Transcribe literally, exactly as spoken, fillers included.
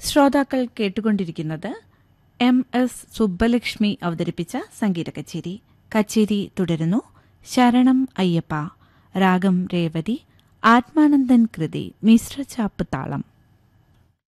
ശ്രോതാക്കൾ കേട്ടുകൊണ്ടിരിക്കുന്നത് M S Subbalakshmi അവതരിപ്പിച്ച സംഗീത കച്ചേരി. കച്ചേരി തുടരുന്നു. ശരണം അയ്യപ്പ, രാഗം രേവതി, ആത്മാനന്ദൻ കൃതി, മിശ്ര ചാപ്പ് താളം.